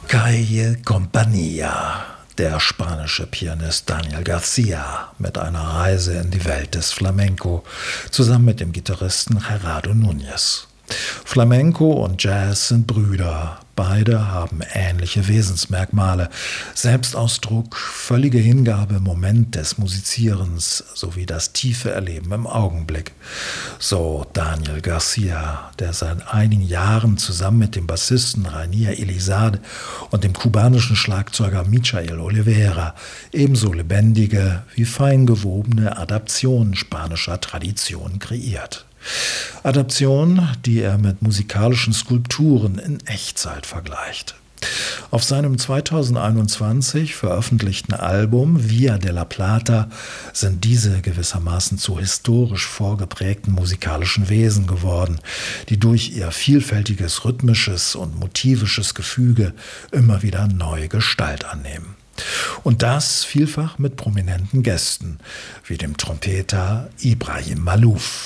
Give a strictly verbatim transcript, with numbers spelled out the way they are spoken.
Calle Compañía, der spanische Pianist Daniel Garcia mit einer Reise in die Welt des Flamenco, zusammen mit dem Gitarristen Gerardo Núñez. Flamenco und Jazz sind Brüder. Beide haben ähnliche Wesensmerkmale. Selbstausdruck, völlige Hingabe im Moment des Musizierens sowie das tiefe Erleben im Augenblick. So Daniel Garcia, der seit einigen Jahren zusammen mit dem Bassisten Rainier Elizalde und dem kubanischen Schlagzeuger Michael Oliveira ebenso lebendige wie fein gewobene Adaptionen spanischer Traditionen kreiert. Adaption, die er mit musikalischen Skulpturen in Echtzeit vergleicht. Auf seinem zweitausendeinundzwanzig veröffentlichten Album Via de la Plata sind diese gewissermaßen zu historisch vorgeprägten musikalischen Wesen geworden, die durch ihr vielfältiges rhythmisches und motivisches Gefüge immer wieder neue Gestalt annehmen. Und das vielfach mit prominenten Gästen, wie dem Trompeter Ibrahim Malouf.